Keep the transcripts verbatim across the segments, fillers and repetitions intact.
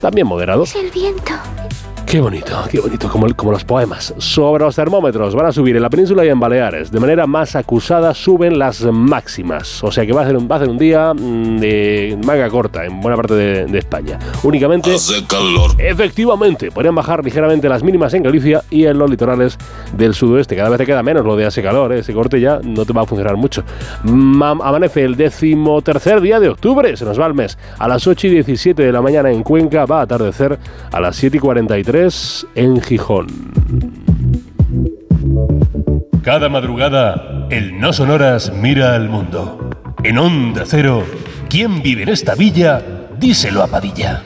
también moderado. Es el viento. Qué bonito, qué bonito, como, como los poemas. Sobre los termómetros, van a subir en la península y en Baleares. De manera más acusada suben las máximas. O sea que va a ser un, va a ser un día mmm, de manga corta en buena parte de, de España. Únicamente, hace calor. Efectivamente, podrían bajar ligeramente las mínimas en Galicia y en los litorales del sudoeste. Cada vez te queda menos lo de hace calor, ¿eh? Ese corte ya no te va a funcionar mucho. Ma- amanece el decimotercer día de octubre, se nos va el mes. A las ocho y diecisiete de la mañana en Cuenca, va a atardecer a las siete y cuarenta y tres en Gijón. Cada madrugada, el No Sonoras mira al mundo. En Onda Cero, ¿quién vive en esta villa? Díselo a Padilla.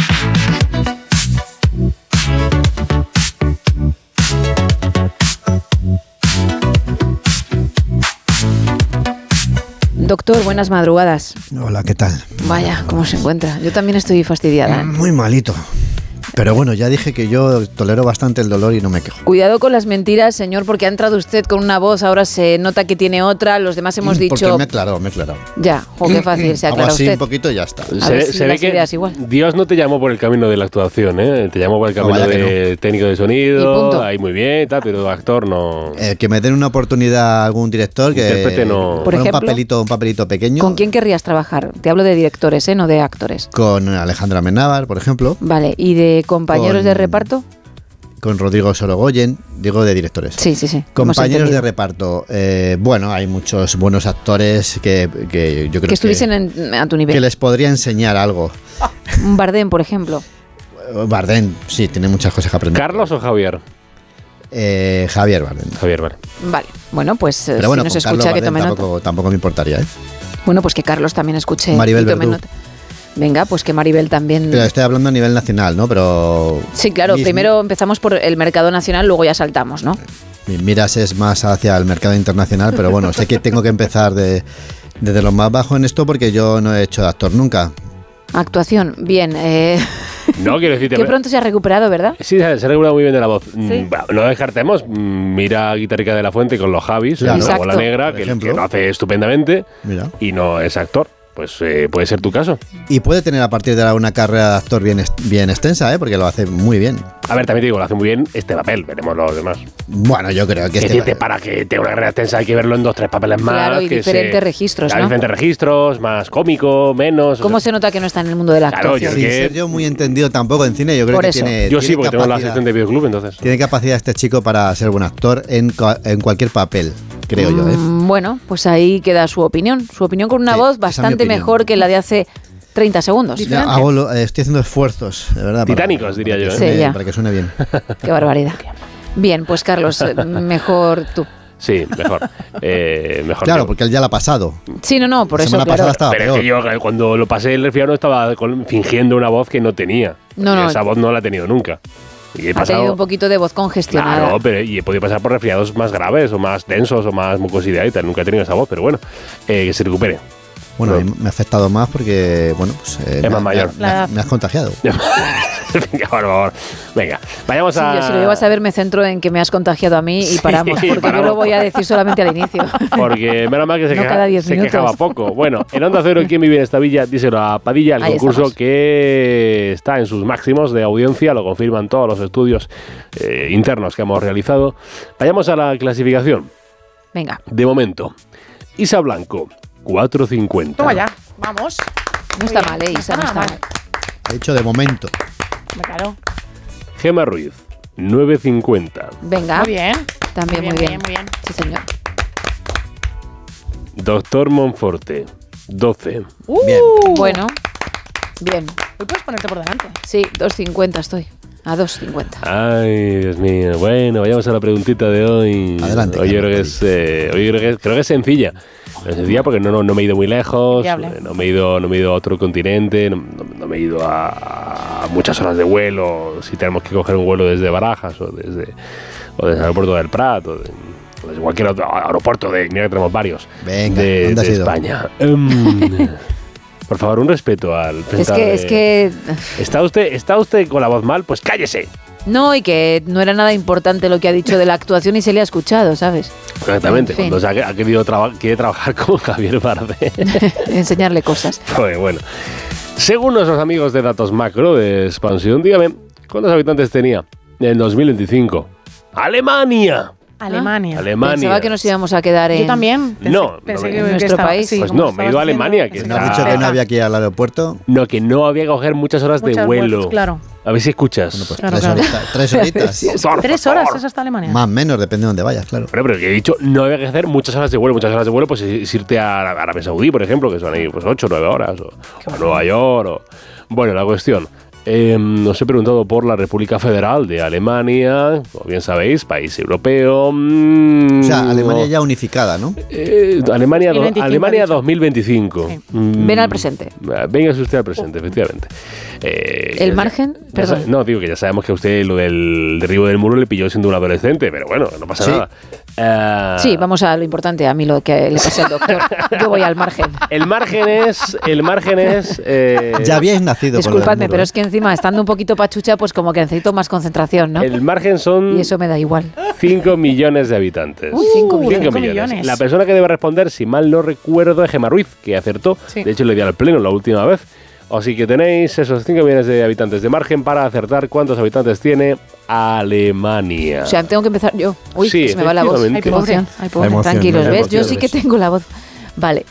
Doctor, buenas madrugadas. Hola, ¿qué tal? Vaya, ¿cómo se encuentra? Yo también estoy fastidiada, ¿eh? Muy malito. Pero bueno, ya dije que yo tolero bastante el dolor y no me quejo. Cuidado con las mentiras, señor, porque ha entrado usted con una voz, ahora se nota que tiene otra, los demás hemos Porque dicho... me he aclarado, me he aclarado. Ya, jo, qué fácil, se Hago aclara así usted. un poquito y ya está. A Se, ver ve- si se ve las que ideas igual. Dios no te llamó por el camino de la actuación, ¿eh? Te llamó por el No, camino vaya que de técnico de Y sonido, punto. ahí muy bien, tal, pero actor no... Eh, que me den una oportunidad a algún director que... Intérprete no. Por un ejemplo, papelito, un papelito pequeño. ¿Con quién querrías trabajar? Te hablo de directores, ¿eh? No de actores. Con Alejandra Amenábar, por ejemplo. Vale, ¿y de compañeros Con- de reparto? Con Rodrigo Sorogoyen, digo de directores. Sí, sí, sí. hemos Compañeros de entendido. reparto. Eh, bueno, hay muchos buenos actores que, que yo creo Que estuviesen que, en- a tu nivel. que les podría enseñar algo. Un Bardem, por ejemplo. Bardem, sí, tiene muchas cosas que aprender. ¿Carlos o Javier? Eh, Javier Bardem. Javier, vale. Vale, bueno, pues eh, Pero bueno, si nos con Carlos escucha que Bardem tome nota. tampoco, tampoco me importaría, ¿eh? Bueno, pues que Carlos también escuche Maribel y tome Verdú. nota. Venga, pues que Maribel también... Pero estoy hablando a nivel nacional, ¿no? Pero... Sí, claro, mis- primero empezamos por el mercado nacional, luego ya saltamos, ¿no? Mi miras es más hacia el mercado internacional, pero bueno, sé que tengo que empezar de, desde lo más bajo en esto porque yo no he hecho de actor nunca. Actuación, bien. Eh, No, quiero decirte... que pronto se ha recuperado, ¿verdad? Sí, se se regula muy bien de la voz. Sí. Mm, bueno, no descartemos, mm, mira a Guitarrica de la Fuente con los Javis, Claro. la bola Exacto. negra, Por que, ejemplo. que lo hace estupendamente Mira. y no es actor. Pues eh, puede ser tu caso. Y puede tener a partir de ahora una carrera de actor bien, est- bien extensa, ¿eh? Porque lo hace muy bien. A ver, también te digo, lo hace muy bien este papel, veremos los demás. Bueno, yo creo que Que este... te- para que tenga una carrera extensa hay que verlo en dos, tres papeles más. Claro, y que diferentes se- registros, claro, ¿no? diferentes registros, más cómico, menos... o ¿Cómo sea, se nota que no está en el mundo de la Claro, actuación? yo- Sin que- ser yo muy entendido tampoco en cine, yo creo Por que eso. tiene... Yo sí, tiene porque tengo la capacidad- asistente de videoclub, entonces... Tiene capacidad este chico para ser buen actor en, cua- en cualquier papel, creo yo, ¿eh? Mm, Bueno, pues ahí queda su opinión. Su opinión con una Sí, voz esa es mi bastante opinión. mejor que la de hace treinta segundos. Ya hago lo- eh, estoy haciendo esfuerzos, de verdad. para- Titánicos, diría para yo, que ¿eh? suene- Sí, ya. Para que suene bien. Qué barbaridad. Bien, pues Carlos, eh, mejor tú. Sí, mejor. eh, mejor Claro, yo. porque él ya la ha pasado. Sí, no, no, por La eso, semana claro. pasada estaba Pero peor. es que yo eh, cuando lo pasé el resfriado estaba con- fingiendo una voz que no tenía. No, Y no. esa voz no la he tenido nunca. Y he Ha pasado... tenido un poquito de voz congestionada. Claro, pero y he podido pasar por resfriados más graves o más densos o más mucosidad y tal. Nunca he tenido esa voz, pero bueno, eh, que se recupere. Bueno, Bueno. a mí me ha afectado más porque, bueno, pues... eh, Es me, más me- mayor. Me, me has contagiado. Venga, por favor. Venga, vayamos Sí, a... yo si lo llego a saber me centro en que me has contagiado a mí y Sí, paramos, porque paramos. yo lo voy a decir solamente al inicio. Porque menos mal que se, No queja- cada diez se minutos. quejaba poco. Bueno, en Onda Cero, ¿quién vive en esta villa? Díselo a Padilla, el Ahí concurso estamos. que está en sus máximos de audiencia, lo confirman todos los estudios eh, internos que hemos realizado. Vayamos a la clasificación. Venga, De momento, Isa Blanco, cuatro cincuenta. Toma ya, vamos. no está mal, ¿eh, Isa? No está mal. He dicho de momento. Me claro. Gema Ruiz, nueve cincuenta. Venga, Muy bien. también muy bien. muy bien. Sí, señor. Doctor Monforte, doce. Uh, Bien. Bueno, bien. Hoy puedes ponerte por delante. Sí, dos cincuenta estoy. A dos cincuenta. Ay, Dios mío. Bueno, vayamos a la preguntita de hoy. Adelante, Hoy yo creo Carlos, que es, eh, hoy creo que, creo que es sencilla. Es sencilla porque no, no, no me he ido muy lejos, Viable. eh, no me he ido, no me he ido a otro continente, no, no- no me he ido a, a muchas horas de vuelo. Si tenemos que coger un vuelo desde Barajas o desde, o desde el aeropuerto del Prat o, de- o desde cualquier otro aeropuerto, de, mira que tenemos varios, Venga, de, ¿dónde has de ido? España. Em, por favor, un respeto al Es presentador. que, es que... ¿Está usted, ¿Está usted con la voz mal? Pues cállese. No, y que no era nada importante lo que ha dicho de la actuación y se le ha escuchado, ¿sabes? Exactamente, En fin. cuando se ha, ha querido traba- quiere trabajar con Javier Bardem. Enseñarle cosas. Pues bueno. Según nuestros amigos de Datos Macro de Expansión, dígame, ¿cuántos habitantes tenía en dos mil veinticinco? ¡Alemania! Alemania. Alemania. Pensaba que nos íbamos a quedar en... Yo también. Pensé, No, pensé no, que, en que nuestro estaba- país. sí, Pues como no, me he estabas ido a diciendo, Alemania, que pensé ¿No has está- dicho que no cerca. había que ir al aeropuerto? No, que no había que coger muchas horas de Muchas vuelo. vueltas, claro. A ver si escuchas. Bueno, pues Claro, tres, claro. horitas, tres horitas. Por Tres favor. horas es hasta Alemania. Más o menos, depende de dónde vayas, claro. Pero, pero que he dicho, no había que hacer muchas horas de vuelo. Muchas horas de vuelo, pues es irte a Arabia Saudí, por ejemplo, que son ahí pues ocho o nueve horas. O, o a Nueva York. O... Bueno, la cuestión. Eh, os he preguntado por la República Federal de Alemania, como bien sabéis, país europeo. Mm, O sea, Alemania no. ya unificada, ¿no? Eh, Alemania, do- dos mil veinticinco, Alemania ha dicho. dos mil veinticinco. Sí. Mm, Ven al presente. Venga usted al presente, efectivamente. Eh, ¿El ya- margen? ya Perdón. sa- no, digo que ya sabemos que a usted lo del derribo del muro le pilló siendo un adolescente, pero bueno, no pasa Sí. nada. Ah, Sí, vamos a lo importante, a mí lo que le pasa al doctor. Yo voy al margen. El margen es. El margen es. eh, Ya habíais nacido con lo del Disculpadme, muro, pero ¿eh? es que encima, estando un poquito pachucha, pues como que necesito más concentración, ¿no? El margen son Y eso me da igual. cinco millones de habitantes. Uy, cinco Uh, millones. cinco cinco millones. millones. La persona que debe responder, si mal no recuerdo, es Gemma Ruiz, que acertó. Sí. De hecho, le di al pleno la última vez. Así que tenéis esos cinco millones de habitantes de margen para acertar cuántos habitantes tiene Alemania. O sea, tengo que empezar yo. Uy, Sí, que se me va la voz. efectivamente. Qué emoción. Ay, pobre. La emoción, Tranquilos, la ¿ves? emoción, Yo sí que ¿ves? tengo la voz. Vale.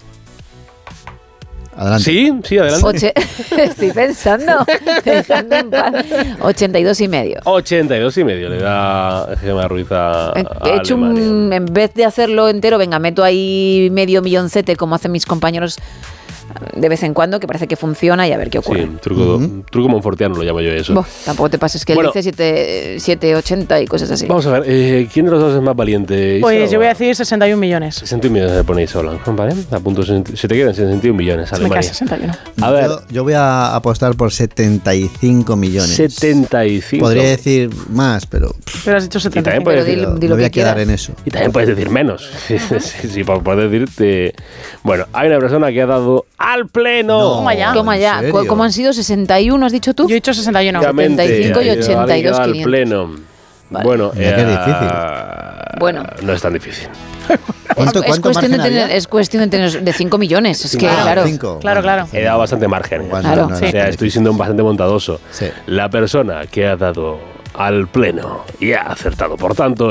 Adelante. Sí, sí, adelante. Oche- Estoy pensando. Dejando en paz. ochenta y dos y medio. ochenta y dos y medio le da Gemma Ruiz a, a He hecho Alemania. un, en vez de hacerlo entero, venga, meto ahí medio milloncete como hacen mis compañeros de vez en cuando, que parece que funciona y a ver qué ocurre. Sí, truco, Ujú. truco monfortiano lo llamo yo eso. Boh, tampoco te pases que Bueno. él dice siete ochenta y cosas así. Vamos a ver, eh, ¿quién de los dos es más valiente? Pues Isa yo o- voy a decir sesenta y un millones. sesenta y un millones le ponéis sola, ¿vale? A punto sesenta, se te quedan sesenta y un millones, Se me queda Alemania. sesenta y uno. A ver, Yo, yo voy a apostar por setenta y cinco millones. setenta y cinco. Podría decir más, pero pff, Pero has dicho Y setenta. también Pero puedes decir, di- di me lo voy que a quedar quieras. en eso. y también puedes decir menos. Sí, sí, sí, por poder decirte. Bueno, hay una persona que ha dado al pleno. No, Toma ya. Toma ¿en ya. serio? ¿Cómo han sido? ¿sesenta y uno has dicho tú? Yo he dicho sesenta y uno. Prácticamente, setenta y cinco y ha ido ochenta y dos, al quinientos. pleno. Vale. Bueno, Mira qué eh, difícil. Bueno. no es tan difícil. ¿Cuánto, es, cuánto cuestión de margen tener, había? es cuestión de tener de cinco millones. Es que, Ah, claro. cinco. Claro, claro. He dado bastante margen. Bueno, Claro. no, no, Sí. O sea, estoy siendo bastante bondadoso. Sí. La persona que ha dado al pleno y ha acertado, por tanto,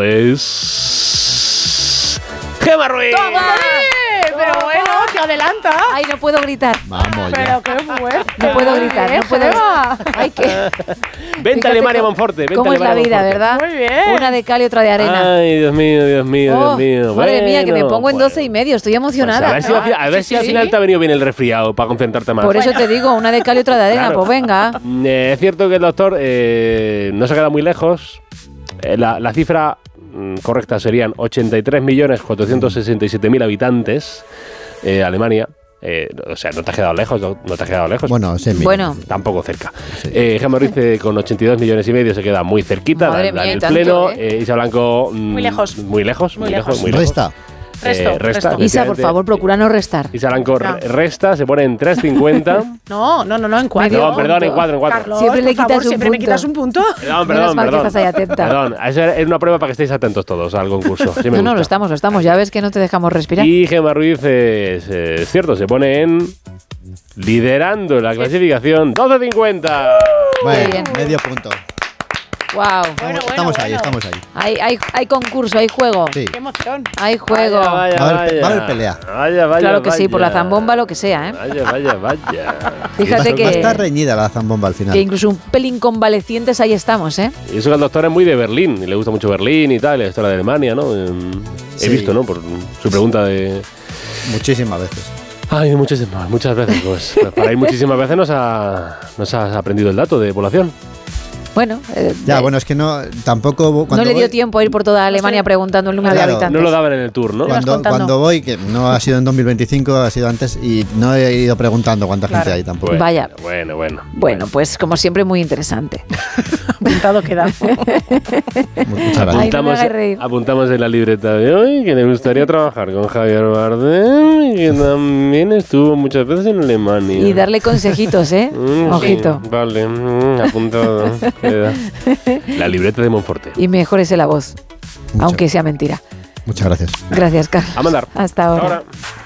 es. ¡Gemma Ruiz! Eh, Pero bueno, te adelanta. Ay, no puedo gritar. Vamos Pero ya. qué fuerte. No puedo gritar, no puedo Gemma. Ay, que. Vente Fíjate a Alemania, cómo- Monforte. Vente ¿Cómo a es la Alemania, vida, Monforte. verdad? Muy bien. Una de cal y otra de arena. Ay, Dios mío, Dios mío, Oh, Dios mío. madre mía, que me Bueno, pongo en bueno. doce y medio. Estoy Pues emocionada. a ver si, al final- a ver Sí, si al sí, final sí. te ha venido bien el resfriado para concentrarte más. Por eso te digo, una de cal y otra de arena. Claro. Pues venga. Eh, es cierto que el doctor eh, no se ha quedado muy lejos. Eh, la, la cifra mm, correcta serían ochenta y tres millones cuatrocientos sesenta y siete mil habitantes. Eh, Alemania. Eh, o sea, no te has quedado lejos, no, no te has quedado lejos. Bueno, semi. Bueno, Tampoco cerca. Sí. Eh, Gemma Ruiz eh, con ochenta y dos millones y medio se queda muy cerquita. Madre da- da mía, en y el tanto, pleno. ¿eh? Eh, Isa Blanco. mm, Muy lejos. Muy lejos. Muy Muy lejos. lejos. Muy lejos. Resta. Resto, Eh, resta, resto. Isa, por efectivamente. favor, procura no restar. Isa Blanco No. re- resta, se pone en tres cincuenta. No, no, no, no, en cuatro. Medio No, perdón, en cuatro, en cuatro. Carlos, Siempre le por quitas favor, un siempre me punto. quitas un punto. Perdón, Menos perdón, mal que perdón. estás ahí atenta. Perdón, esa es una prueba para que estéis atentos todos al concurso. Sí me No, no, gusta. lo estamos, lo estamos. Ya ves que no te dejamos respirar. Y Gemma Ruiz, eh, es, eh, es cierto, se pone en. Liderando la clasificación doce cincuenta. Bueno, bien. medio punto. Wow. Estamos, bueno, estamos ahí, bueno. estamos ahí. Hay, hay, hay concurso, hay juego. Sí. Qué emoción. Hay juego. Vaya, Va a haber- vaya. va a haber pelea. Vaya, vaya, Claro que sí, por la vaya. zambomba, lo que sea, ¿eh? Vaya, vaya, vaya. Fíjate Va a que, estar reñida la zambomba al final. que incluso un pelín convalecientes ahí estamos, ¿eh? Y eso que el doctor es muy de Berlín, y le gusta mucho Berlín y tal, la historia de Alemania, ¿no? Eh, He Sí. visto, ¿no? Por su pregunta de. Muchísimas veces. Ay, muchísimas, muchas veces. Pues, pues para ir muchísimas veces nos, ha, nos has aprendido el dato de población. Bueno, eh, Ya, eh, bueno, es que no, tampoco. no cuando le dio voy- tiempo a ir por toda Alemania preguntando el número Claro, de habitantes. No lo daban en el tour, ¿no? Ibas Cuando, contando. cuando voy, que no ha sido en dos mil veinticinco, ha sido antes, y no he ido preguntando cuánta gente Claro. hay tampoco. Bueno, Vaya. Bueno, bueno. Bueno, pues como siempre, muy interesante. Apuntado queda. Muchas gracias. Ay, no me Apuntamos, hagas reír. apuntamos en la libreta de hoy que le gustaría trabajar con Javier Bardem y que también estuvo muchas veces en Alemania. Y darle consejitos, ¿eh? Mm, Ojito. sí, vale, mm, apuntado. Queda. La libreta de Monforte. Y mejórese la voz, Mucho. aunque sea mentira. Muchas gracias. Gracias, Carlos. A mandar. Hasta ahora. Ahora.